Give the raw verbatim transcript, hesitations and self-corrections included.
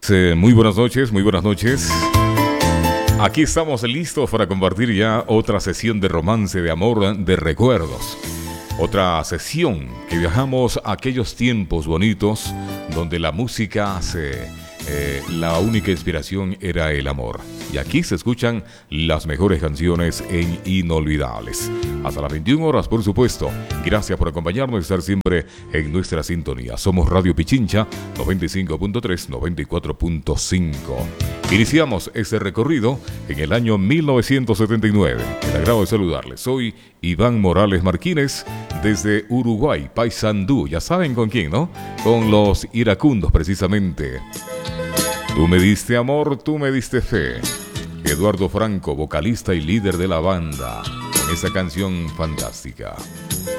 Sí, muy buenas noches, muy buenas noches. Aquí estamos listos para compartir ya otra sesión de romance, de amor, de recuerdos. Otra sesión que viajamos a aquellos tiempos bonitos donde la música se... Eh, la única inspiración era el amor. Y aquí se escuchan las mejores canciones en Inolvidables. Hasta las veintiuna horas, por supuesto. Gracias por acompañarnos y estar siempre en nuestra sintonía. Somos Radio Pichincha, noventa y cinco punto tres, noventa y cuatro punto cinco. Iniciamos este recorrido en el año mil novecientos setenta y nueve. El agrado de saludarles. Soy Iván Morales Martínez desde Uruguay, Paysandú. Ya saben con quién, ¿no? Con los iracundos, precisamente. Tú me diste amor, tú me diste fe. Eduardo Franco, vocalista y líder de la banda, con esa canción fantástica.